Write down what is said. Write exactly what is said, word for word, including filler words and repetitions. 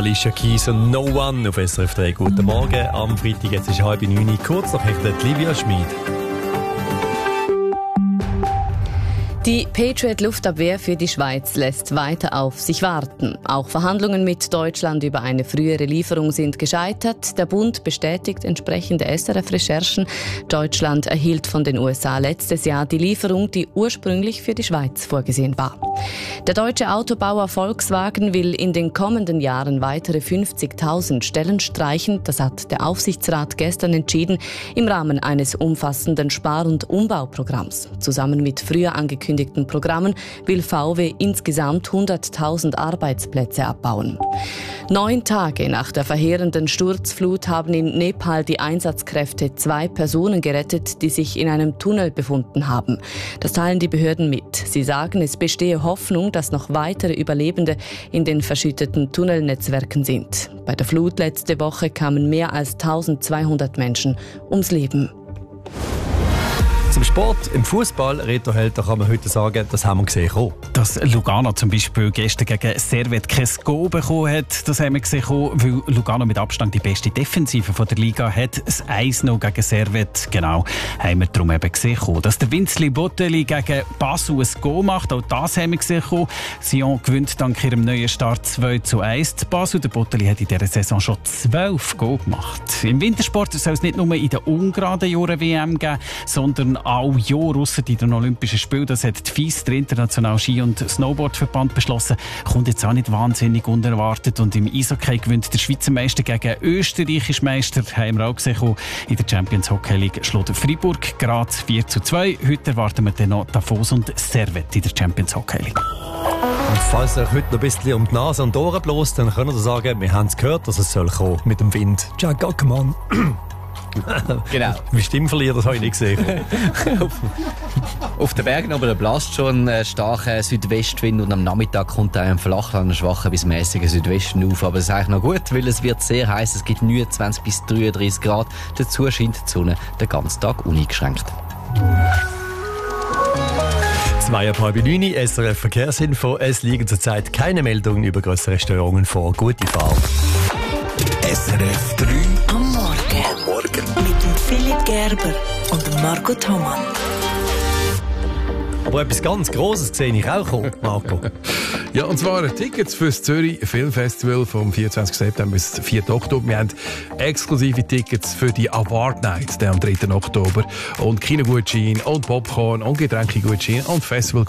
Alicia Keys und No One auf S R F drei. Guten Morgen am Freitag, jetzt ist halb neun. Kurz noch hechtet Livia Schmid. Die Patriot-Luftabwehr für die Schweiz lässt weiter auf sich warten. Auch Verhandlungen mit Deutschland über eine frühere Lieferung sind gescheitert. Der Bund bestätigt entsprechende S R F-Recherchen. Deutschland erhielt von den U S A letztes Jahr die Lieferung, die ursprünglich für die Schweiz vorgesehen war. Der deutsche Autobauer Volkswagen will in den kommenden Jahren weitere fünfzigtausend Stellen streichen. Das hat der Aufsichtsrat gestern entschieden im Rahmen eines umfassenden Spar- und Umbauprogramms. Zusammen mit früher angekündigten Programmen will V W insgesamt hunderttausend Arbeitsplätze abbauen. Neun Tage nach der verheerenden Sturzflut haben in Nepal die Einsatzkräfte zwei Personen gerettet, die sich in einem Tunnel befunden haben. Das teilen die Behörden mit. Sie sagen, es bestehe Hoffnung, dass noch weitere Überlebende in den verschütteten Tunnelnetzwerken sind. Bei der Flut letzte Woche kamen mehr als eintausendzweihundert Menschen ums Leben. Zum Sport, im Fußball, Reto Held, da kann man heute sagen, das haben wir gesehen. Oh. Dass Lugano zum Beispiel gestern gegen Servette kein Goal bekommen hat, das haben wir gesehen, weil Lugano mit Abstand die beste Defensive von der Liga hat. Das eins null gegen Servette, genau, haben wir darum eben gesehen. Dass der Winzli Botteli gegen Basel ein Goal macht, auch das haben wir gesehen. Sion gewinnt dank ihrem neuen Start zwei zu eins. Basel, der Botteli hat in dieser Saison schon zwölf Goal gemacht. Im Wintersport soll es nicht nur in den ungeraden Jahren W M geben, sondern all Jahr ausser in den Olympischen Spielen. Das hat die F I S, der Internationale Ski- und Snowboardverband, beschlossen. Kommt jetzt auch nicht wahnsinnig unerwartet. Und im Eishockey gewinnt der Schweizer Meister gegen österreichische Meister. Haben wir auch gesehen. In der Champions Hockey League schlägt Freiburg Graz vier zu zwei. Heute erwarten wir dann noch Davos und Servette in der Champions Hockey League. Und falls euch heute noch ein bisschen um die Nase und die Ohren bläst, dann könnt ihr sagen, wir haben es gehört, dass es soll kommen mit dem Wind. Jack Ackermann. Genau. Meine Stimme verliert, das habe ich nicht gesehen. auf, auf den Bergen aber bläst schon ein starker Südwestwind und am Nachmittag kommt auch ein Flachland, ein schwacher bis mäßiger Südwesten auf. Aber es ist eigentlich noch gut, weil es wird sehr heiß. Es gibt neunundzwanzig bis dreiunddreißig Grad. Dazu scheint die Sonne den ganzen Tag uneingeschränkt. Zwei ab halb neun, S R F Verkehrsinfo. Es liegen zurzeit keine Meldungen über grössere Störungen vor. Gute Fahrt. S R F drei am Morgen. Am Morgen. Mit dem Philipp Gerber und Marco Thomann. Aber etwas ganz Grosses sehe ich auch kommen, Marco. Ja, und zwar Tickets für das Zürich Filmfestival vom vierundzwanzigsten September bis vierten Oktober. Wir haben exklusive Tickets für die Award Night, der am dritten Oktober. Und Kinogutschein und Popcorn und Getränkegutschein und Festival